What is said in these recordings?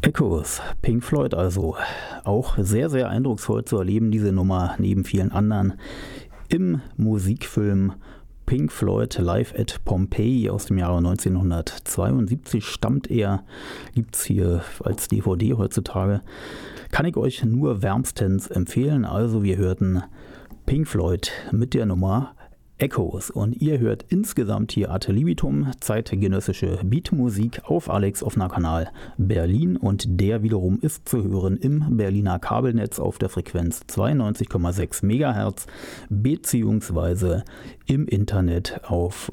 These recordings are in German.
Echoes, Pink Floyd also. Auch sehr, sehr eindrucksvoll zu erleben, diese Nummer neben vielen anderen. Im Musikfilm Pink Floyd Live at Pompeii aus dem Jahre 1972 stammt er. Gibt es hier als DVD heutzutage. Kann ich euch nur wärmstens empfehlen. Also wir hörten Pink Floyd mit der Nummer Echoes und ihr hört insgesamt hier Arte Libitum, zeitgenössische Beatmusik auf Alex Offner Kanal Berlin und der wiederum ist zu hören im Berliner Kabelnetz auf der Frequenz 92,6 MHz beziehungsweise im Internet auf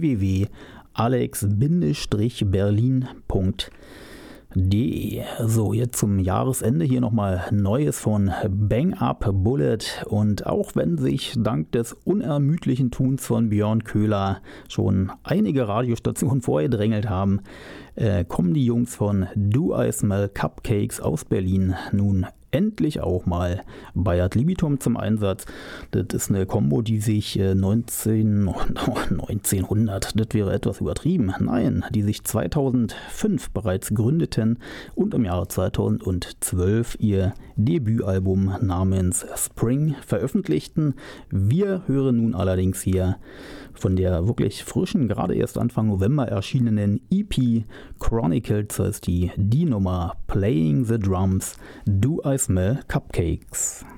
www.alex-berlin.de. So, jetzt zum Jahresende hier nochmal Neues von Bang Up Bullet und auch wenn sich dank des unermüdlichen Tuns von Björn Köhler schon einige Radiostationen vorgedrängelt haben, kommen die Jungs von Do I Smell Cupcakes aus Berlin nun endlich auch mal bei Ad Libitum zum Einsatz. Das ist eine Kombo, die sich 1900, das wäre etwas übertrieben, nein, die sich 2005 bereits gründeten und im Jahre 2012 ihr Debütalbum namens Spring veröffentlichten. Wir hören nun allerdings hier von der wirklich frischen, gerade erst Anfang November erschienenen EP Chronicles, das heißt die Nummer Playing the Drums, Do I Smell Cupcakes.